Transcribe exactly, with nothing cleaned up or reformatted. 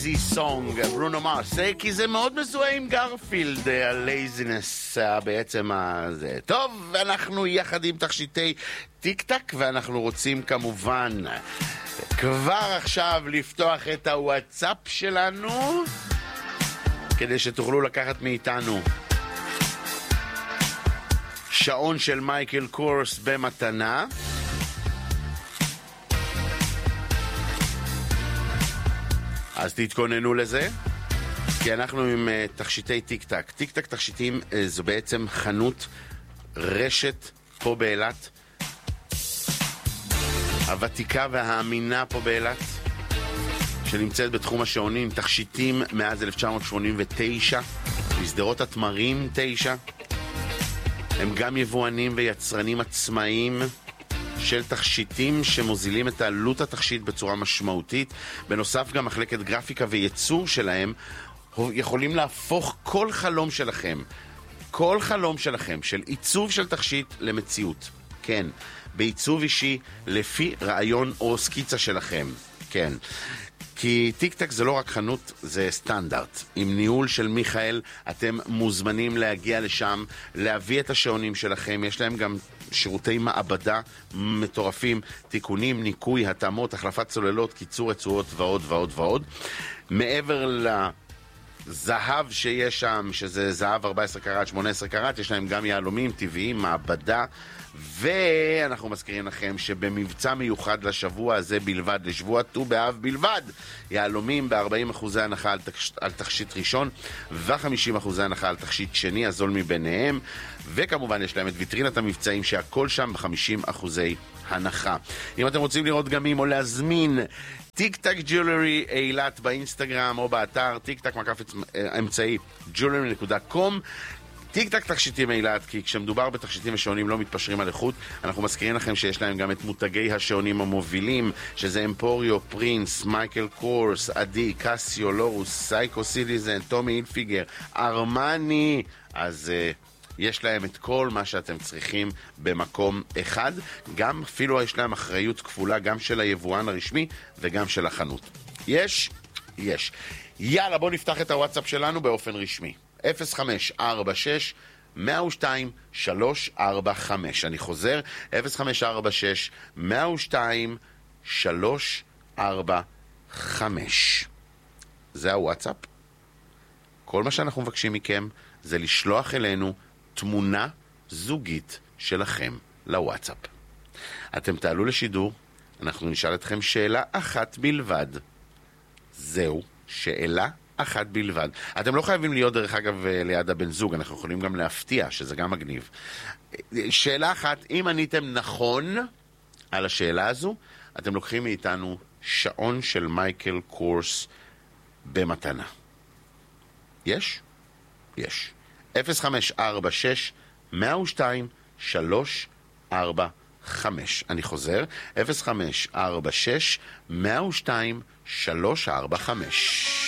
lazy song, ברונו מרס, כי זה מאוד מזוהה עם גרפילד, ה-laziness בעצם הזה. טוב, אנחנו יחד עם תכשיטי טיק טק, ואנחנו רוצים כמובן כבר עכשיו לפתוח את הוואטסאפ שלנו, כדי שתוכלו לקחת מאיתנו שעון של מייקל קורס במתנה. אז תתכוננו לזה, כי אנחנו עם uh, תכשיטי טיק טק. טיק טק תכשיטים uh, זו בעצם חנות רשת פה באילת, הוותיקה והאמינה פה באילת, שנמצאת בתחום השעונים, תכשיטים מאז אלף תשע מאות שמונים ותשע, בסדרות התמרים תשע. הם גם יבואנים ויצרנים עצמאיים של תכשיטים שמוזילים את עלות התכשיט בצורה משמעותית. בנוסף גם מחלקת גרפיקה וייצור שלהם יכולים להפוך כל חלום שלכם, כל חלום שלכם של עיצוב של תכשיט למציאות. כן, בעיצוב אישי לפי רעיון או סקיצה שלכם. כן, כי טיק טק זה לא רק חנות, זה סטנדרט. עם ניהול של מיכאל אתם מוזמנים להגיע לשם, להביא את השעונים שלכם. יש להם גם שירותי מעבדה מטורפים, תיקונים, ניקוי, התאמות, החלפת סוללות, קיצור רצועות ועוד ועוד ועוד. מעבר לזהב שיש שם, שזה זהב ארבע עשרה קראט, שמונה עשרה קראט, יש להם גם יהלומים טבעיים, מעבדה. ואנחנו מזכירים לכם שבמבצע מיוחד לשבוע הזה בלבד, לשבוע ט"ו באב בלבד, יהלומים ב-ארבעים אחוז הנחה על, תקש... על תכשיט ראשון ו-חמישים אחוז הנחה על תכשיט שני, הזול מביניהם. וכמובן יש להם את ויטרינת המבצעים שהכל שם ב-חמישים אחוז הנחה. אם אתם רוצים לראות גמים או להזמין טיק טק ג'ולרי אילת באינסטגרם או באתר טיק טק מקף אמצעי ג'ולרי נקודה קום. טיק טק תכשיטים אילת, כי כשמדובר בתכשיטים ושעונים לא מתפשרים על איכות. אנחנו מזכירים לכם שיש להם גם את מותגי השעונים המובילים, שזה אמפוריו, פרינס, מייקל קורס, אדי, קסיו, לורוס, סייקו סיטיזן, טומי הילפיגר, ארמני. אז uh, יש להם את כל מה שאתם צריכים במקום אחד. גם אפילו יש להם אחריות כפולה, גם של היבואן הרשמי וגם של החנות. יש? יש. יאללה, בוא נפתח את הוואטסאפ שלנו באופן רשמי. אפס חמש ארבע שש מאה ושתיים שלוש ארבע חמש. אני חוזר, אפס חמש ארבע שש מאה ושתיים שלוש ארבע חמש. זה הוואטסאפ. כל מה שאנחנו מבקשים מכם זה לשלוח אלינו תמונה זוגית שלכם לוואטסאפ. אתם תעלו לשידור, אנחנו נשאל אתכם שאלה אחת בלבד. זהו, שאלה אחת בלבד. אתם לא חייבים להיות דרך אגב ליד הבן זוג, אנחנו יכולים גם להפתיע, שזה גם מגניב. שאלה אחת, אם עניתם נכון על השאלה הזו, אתם לוקחים מאיתנו שעון של מייקל קורס במתנה. יש? יש. אפס חמש ארבע שש מאה ושתיים שלוש ארבע חמש. אני חוזר, אפס חמש ארבע שש מאה ושתיים שלוש ארבע חמש.